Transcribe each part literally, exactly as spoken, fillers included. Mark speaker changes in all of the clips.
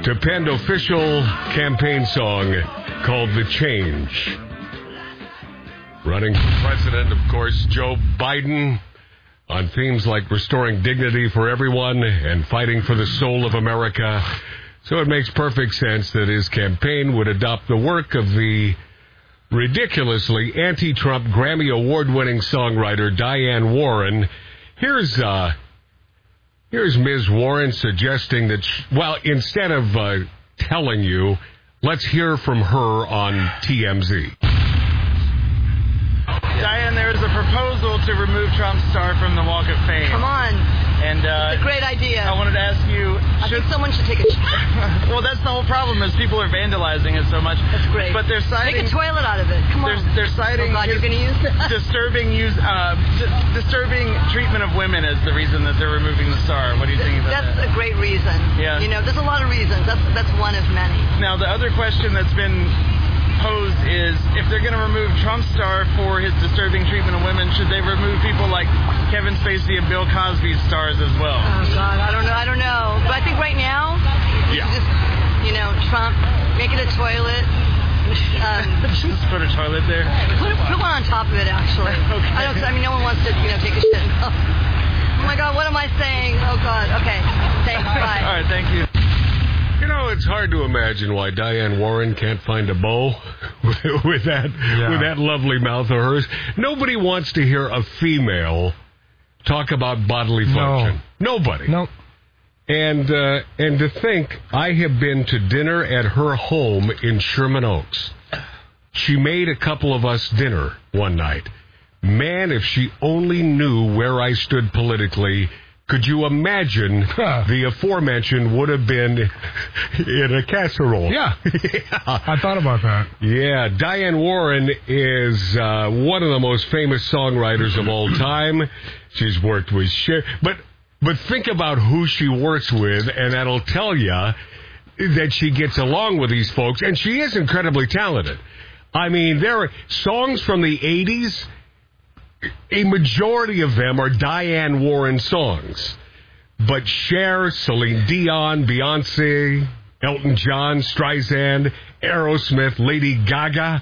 Speaker 1: to penned official campaign song called The Change. Running for president, of course, Joe Biden, on themes like restoring dignity for everyone and fighting for the soul of America. So it makes perfect sense that his campaign would adopt the work of the ridiculously anti-Trump Grammy Award-winning songwriter Diane Warren. Here's uh, here's Miz Warren suggesting that, she, well, instead of uh, telling you, let's hear from her on T M Z.
Speaker 2: Diane, there is a proposal to remove Trump's star from the Walk of Fame.
Speaker 3: Come on.
Speaker 2: And uh,
Speaker 3: it's a great idea.
Speaker 2: I wanted to ask you...
Speaker 3: I
Speaker 2: should,
Speaker 3: think someone should take a...
Speaker 2: Well, that's the whole problem, is people are vandalizing it so much.
Speaker 3: That's great.
Speaker 2: But they're citing...
Speaker 3: Make a toilet out of it. Come on.
Speaker 2: They're, they're citing...
Speaker 3: Oh, God, you're going to use that?
Speaker 2: disturbing, use, uh, d- disturbing treatment of women as the reason that they're removing the star. What do you think about
Speaker 3: that's
Speaker 2: that?
Speaker 3: That's a great reason.
Speaker 2: Yeah.
Speaker 3: You know, there's a lot of reasons. That's, that's one of many.
Speaker 2: Now, the other question that's been... posed is, if they're going to remove Trump's star for his disturbing treatment of women, should they remove people like Kevin Spacey and Bill Cosby's stars as well?
Speaker 3: Oh, God, I don't know. I don't know. But I think right now,
Speaker 2: yeah.
Speaker 3: just, you know, Trump, make it a toilet. Um,
Speaker 2: just put a toilet there?
Speaker 3: Put, put one on top of it, actually.
Speaker 2: Okay.
Speaker 3: I don't, I mean, no one wants to, you know, take a shit. Oh my God, what am I saying? Oh, God. Okay. Thanks. Bye.
Speaker 2: All right, thank you.
Speaker 1: You know, it's hard to imagine why Diane Warren can't find a beau with that yeah. with that lovely mouth of hers. Nobody wants to hear a female talk about bodily function.
Speaker 4: No.
Speaker 1: Nobody.
Speaker 4: No.
Speaker 1: And uh, and to think, I have been to dinner at her home in Sherman Oaks. She made a couple of us dinner one night. Man, if she only knew where I stood politically. Could you imagine huh. the aforementioned would have been in a casserole?
Speaker 4: Yeah. yeah. I thought about that.
Speaker 1: Yeah. Diane Warren is uh, one of the most famous songwriters of all time. She's worked with Cher. But, but think about who she works with, and that'll tell you that she gets along with these folks. And she is incredibly talented. I mean, there are songs from the eighties. A majority of them are Diane Warren songs. But Cher, Celine Dion, Beyonce, Elton John, Streisand, Aerosmith, Lady Gaga.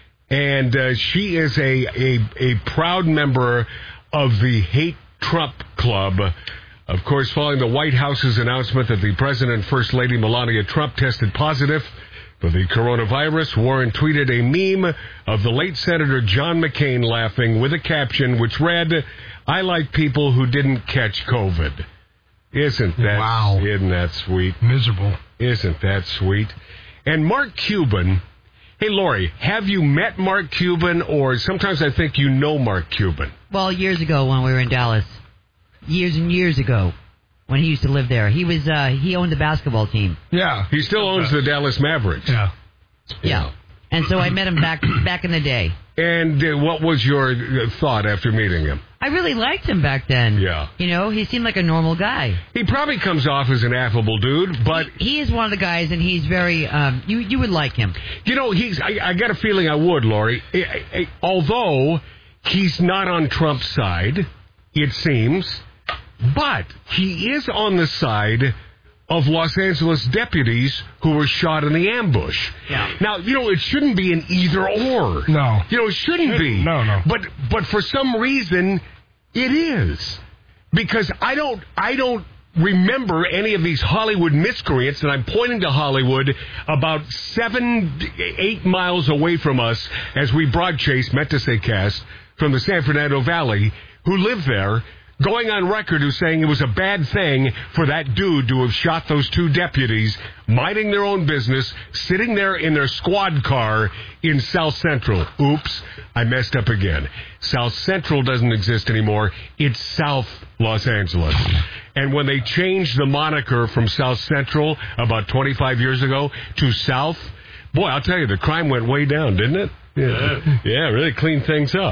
Speaker 1: And uh, she is a, a, a proud member of the Hate Trump Club. Of course, following the White House's announcement that the President and First Lady Melania Trump tested positive for the coronavirus, Warren tweeted a meme of the late Senator John McCain laughing with a caption which read, "I like people who didn't catch COVID." Isn't that,
Speaker 4: wow.
Speaker 1: Isn't that sweet?
Speaker 4: Miserable.
Speaker 1: Isn't that sweet? And Mark Cuban, hey, Lori, have you met Mark Cuban, or sometimes I think you know Mark Cuban?
Speaker 5: Well, years ago when we were in Dallas. Years and years ago. When he used to live there. He was, uh, he owned the basketball team.
Speaker 1: Yeah. He still owns the Dallas Mavericks.
Speaker 4: Yeah.
Speaker 5: Yeah. And so I met him back back in the day.
Speaker 1: And uh, what was your uh, thought after meeting him?
Speaker 5: I really liked him back then.
Speaker 1: Yeah.
Speaker 5: You know, he seemed like a normal guy.
Speaker 1: He probably comes off as an affable dude, but...
Speaker 5: He, he is one of the guys, and he's very, um, you you would like him.
Speaker 1: You know, he's. I, I got a feeling I would, Lori. I, I, although he's not on Trump's side, it seems... But he is on the side of Los Angeles deputies who were shot in the ambush.
Speaker 5: Yeah.
Speaker 1: Now, you know, it shouldn't be an either-or.
Speaker 4: No.
Speaker 1: You know, it shouldn't be.
Speaker 4: No, no.
Speaker 1: But but for some reason, it is. Because I don't I don't remember any of these Hollywood miscreants, and I'm pointing to Hollywood about seven, eight miles away from us as we broadcast, meant to say cast, from the San Fernando Valley, who live there, going on record who's saying it was a bad thing for that dude to have shot those two deputies, minding their own business, sitting there in their squad car in South Central. Oops, I messed up again. South Central doesn't exist anymore. It's South Los Angeles. And when they changed the moniker from South Central about twenty-five years ago to South, boy, I'll tell you, the crime went way down, didn't it? Yeah, yeah, really cleaned things up.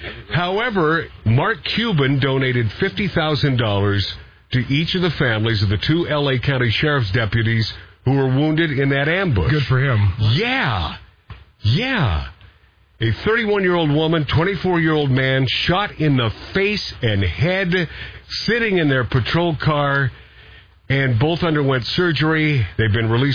Speaker 1: However, Mark Cuban donated fifty thousand dollars to each of the families of the two L A County Sheriff's deputies who were wounded in that ambush.
Speaker 4: Good for him.
Speaker 1: Yeah, yeah. A thirty-one-year-old woman, twenty-four-year-old man shot in the face and head, sitting in their patrol car, and both underwent surgery. They've been released